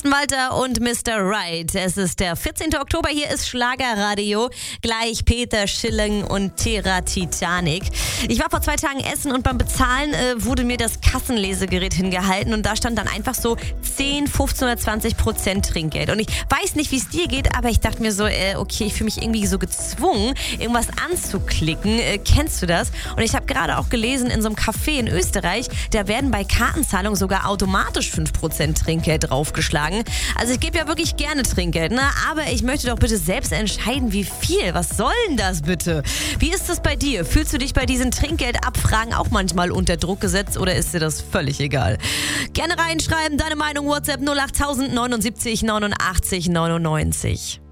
Carsten Walter und Mr. Right. Es ist der 14. Oktober, hier ist Schlagerradio. Gleich Peter Schilling und Terra Titanic. Ich war vor 2 Tagen essen und beim Bezahlen wurde mir das Kassenlesegerät hingehalten und da stand dann einfach so 10, 15 oder 20% Trinkgeld. Und ich weiß nicht, wie es dir geht, aber ich dachte mir so, okay, ich fühle mich irgendwie so gezwungen, irgendwas anzuklicken. Kennst du das? Und ich habe gerade auch gelesen, in so einem Café in Österreich, da werden bei Kartenzahlung sogar automatisch 5% Trinkgeld draufgeschlagen. Also ich gebe ja wirklich gerne Trinkgeld, ne? Aber ich möchte doch bitte selbst entscheiden, wie viel. Was soll denn das bitte? Wie ist das bei dir? Fühlst du dich bei diesen Trinkgeldabfragen auch manchmal unter Druck gesetzt oder ist dir das völlig egal? Gerne reinschreiben, deine Meinung, WhatsApp 08000 79 89 99.